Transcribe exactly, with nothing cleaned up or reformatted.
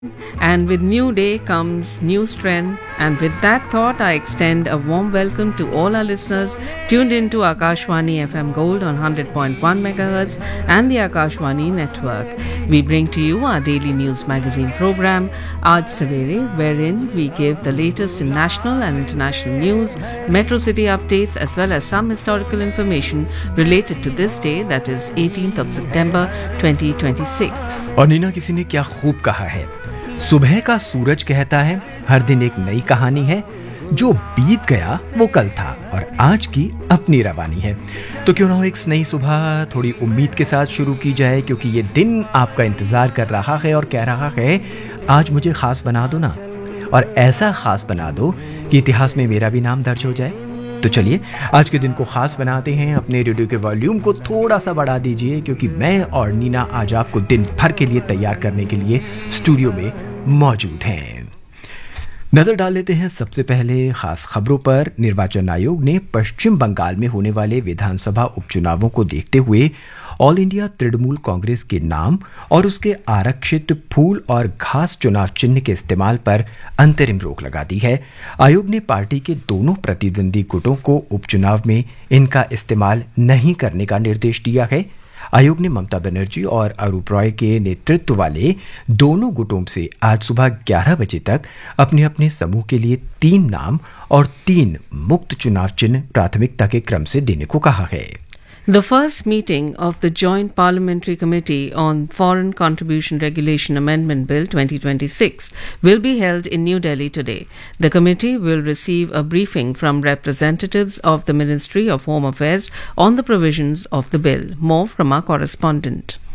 And with new day comes new strength. And with that thought, I extend a warm welcome to all our listeners tuned into Akashwani F M Gold on one hundred point one megahertz and the Akashwani network. We bring to you our daily news magazine program, Aaj Savere, wherein we give the latest in national and international news, metro city updates, as well as some historical information related to this day, that is eighteenth of September twenty twenty-six. और नीना, किसी ने क्या खूब कहा है, सुबह का सूरज कहता है हर दिन एक नई कहानी है, जो बीत गया वो कल था और आज की अपनी रवानी है। तो क्यों ना हो एक नई सुबह थोड़ी उम्मीद के साथ शुरू की जाए, क्योंकि ये दिन आपका इंतजार कर रहा है और कह रहा है आज मुझे खास बना दो ना, और ऐसा खास बना दो कि इतिहास में मेरा भी नाम दर्ज हो जाए। तो चलिए आज के दिन को खास बनाते हैं। अपने रेडियो के वॉल्यूम को थोड़ा सा बढ़ा दीजिए, क्योंकि मैं और नीना आज आपको दिन भर के लिए तैयार करने के लिए स्टूडियो में मौजूद हैं। नजर डाल लेते हैं सबसे पहले खास खबरों पर। निर्वाचन आयोग ने पश्चिम बंगाल में होने वाले विधानसभा उपचुनावों को देखते हुए ऑल इंडिया तृणमूल कांग्रेस के नाम और उसके आरक्षित फूल और घास चुनाव चिन्ह के इस्तेमाल पर अंतरिम रोक लगा दी है। आयोग ने पार्टी के दोनों प्रतिद्वंदी गुटों को उपचुनाव में इनका इस्तेमाल नहीं करने का निर्देश दिया है। आयोग ने ममता बनर्जी और अरूप रॉय के नेतृत्व वाले दोनों गुटों से आज सुबह ग्यारह बजे तक अपने अपने समूह के लिए तीन नाम और तीन मुक्त चुनाव चिन्ह प्राथमिकता के क्रम से देने को कहा है। The first meeting of the Joint Parliamentary Committee on Foreign Contribution Regulation Amendment Bill twenty twenty-six will be held in New Delhi today. The committee will receive a briefing from representatives of the Ministry of Home Affairs on the provisions of the bill. More from our correspondent.